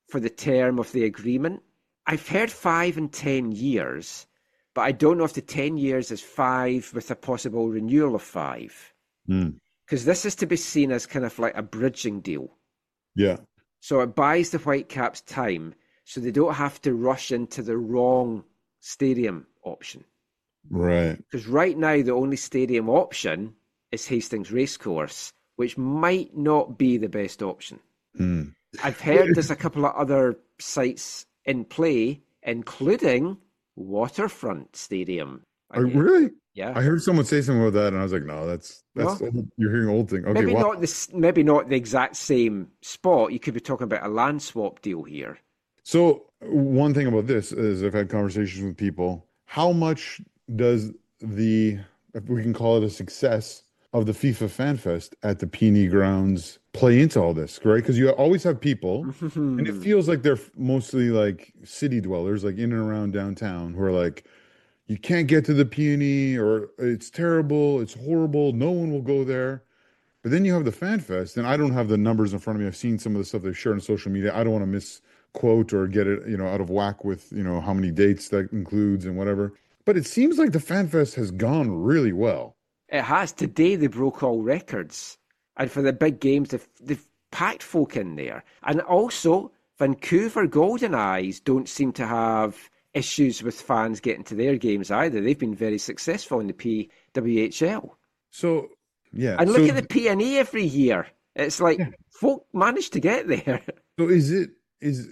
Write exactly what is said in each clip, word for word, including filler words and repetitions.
for the term of the agreement. I've heard five and ten years, but I don't know if the ten years is five with a possible renewal of five. Mm. Because this is to be seen as kind of like a bridging deal. Yeah. So it buys the Whitecaps time so they don't have to rush into the wrong stadium option. Right. Because right now the only stadium option is Hastings Racecourse, which might not be the best option. Mm. I've heard there's a couple of other sites in play, including Waterfront Stadium. Oh, really? Yeah. I heard someone say something about that, and I was like, "No, that's that's No? old. You're hearing old thing." Okay, maybe wow. not this. Maybe not the exact same spot. You could be talking about a land swap deal here. So one thing about this is I've had conversations with people. How much does the, if we can call it a success, of the FIFA Fan Fest at the P and E grounds play into all this, right? Because you always have people, and it feels like they're mostly like city dwellers, like in and around downtown, who are like, you can't get to the P and E, or it's terrible, it's horrible, no one will go there. But then you have the Fan Fest, and I don't have the numbers in front of me. I've seen some of the stuff they've shared on social media. I don't want to misquote or get it, you know, out of whack with, you know, how many dates that includes and whatever. But it seems like the Fan Fest has gone really well. It has. Today they broke all records. And for the big games, they've, they've packed folk in there. And also, Vancouver Golden Eyes don't seem to have issues with fans getting to their games either. They've been very successful in the P W H L. So, yeah. And look so, at the P and E every year. It's like yeah. folk manage to get there. So is it is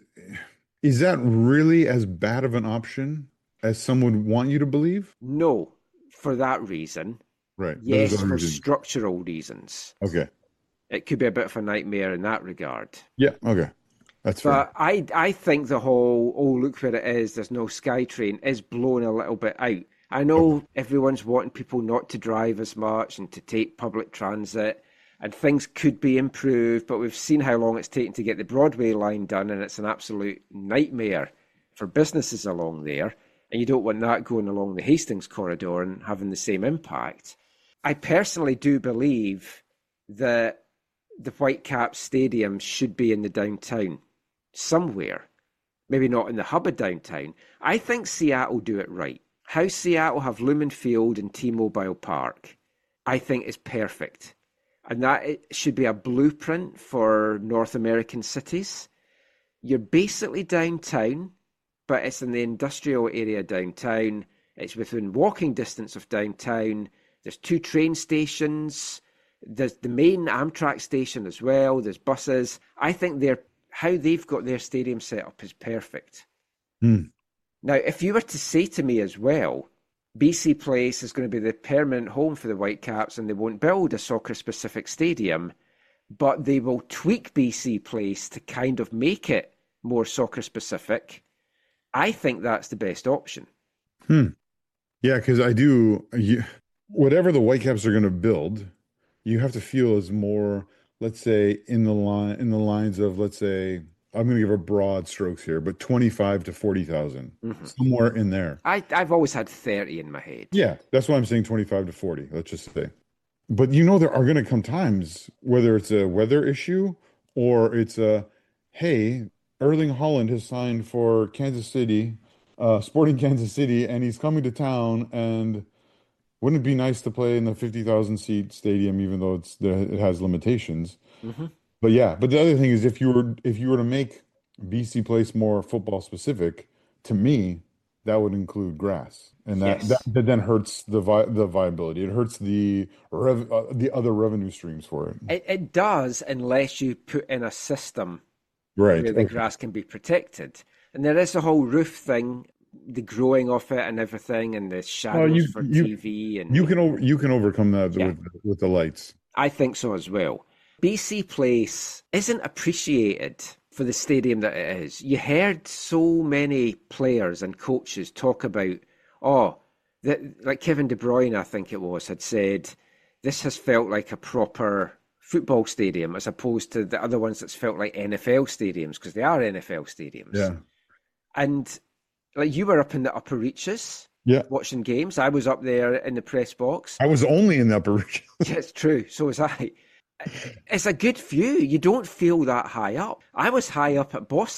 is that really as bad of an option as some would want you to believe? No, for that reason. Right. Yes, for reason. structural reasons. Okay. It could be a bit of a nightmare in that regard. Yeah, okay. That's but fair. I, I think the whole, oh, look where it is, there's no SkyTrain, is blown a little bit out. I know okay. everyone's wanting people not to drive as much and to take public transit, and things could be improved, but we've seen how long it's taken to get the Broadway line done, and it's an absolute nightmare for businesses along there, and you don't want that going along the Hastings corridor and having the same impact. I personally do believe that the Whitecaps Stadium should be in the downtown somewhere, maybe not in the hub of downtown. I think Seattle do it right. How Seattle have Lumen Field and T-Mobile Park, I think is perfect. And that it should be a blueprint for North American cities. You're basically downtown, but it's in the industrial area downtown. It's within walking distance of downtown. There's two train stations. There's the main Amtrak station as well. There's buses. I think they're how they've got their stadium set up is perfect. Hmm. Now, if you were to say to me as well, B C Place is going to be the permanent home for the Whitecaps and they won't build a soccer-specific stadium, but they will tweak B C Place to kind of make it more soccer-specific, I think that's the best option. Hmm. Yeah, because I do... You... Whatever the Whitecaps are going to build, you have to feel is more, let's say, in the line in the lines of, let's say, I'm going to give a broad strokes here, but twenty-five to forty thousand, mm-hmm. somewhere in there. I I've always had thirty in my head. Yeah, that's why I'm saying twenty-five to forty. Let's just say, but you know there are going to come times whether it's a weather issue or it's a, hey, Erling Haaland has signed for Kansas City, uh, Sporting Kansas City, and he's coming to town and. Wouldn't it be nice to play in the fifty thousand seat stadium, even though it's it has limitations? Mm-hmm. But yeah, but the other thing is, if you were if you were to make B C Place more football specific, to me, that would include grass, and that yes. that, that then hurts the vi- the viability. It hurts the rev- uh, the other revenue streams for it. it. It does, unless you put in a system right. where the okay. grass can be protected, and there is a whole roof thing. The growing of it and everything, and the shadows you, for you, T V, and you can over, you can overcome that yeah. with with the lights. I think so as well. B C Place isn't appreciated for the stadium that it is. You heard so many players and coaches talk about, oh, that like Kevin De Bruyne, I think it was, had said this has felt like a proper football stadium as opposed to the other ones that's felt like N F L stadiums because they are N F L stadiums. Yeah, and. Like you were up in the upper reaches, yeah, watching games. I was up there in the press box. I was only in the upper reaches. Yeah, it's true. So was I. It's a good view. You don't feel that high up. I was high up at Boston.